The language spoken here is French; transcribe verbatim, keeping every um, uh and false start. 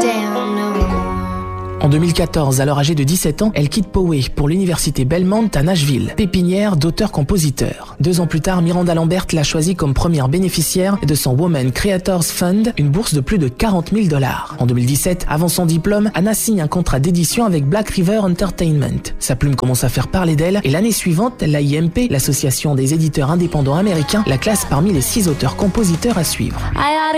down no more. En deux mille quatorze, alors âgée de dix-sept ans, elle quitte Poway pour l'université Belmont à Nashville, pépinière d'auteurs-compositeurs. Deux ans plus tard, Miranda Lambert l'a choisie comme première bénéficiaire de son Women Creators Fund, une bourse de plus de quarante mille dollars. En deux mille dix-sept, avant son diplôme, Anna signe un contrat d'édition avec Black River Entertainment. Sa plume commence à faire parler d'elle et l'année suivante, l'A I M P, l'association des éditeurs indépendants américains, la classe parmi les six auteurs-compositeurs à suivre.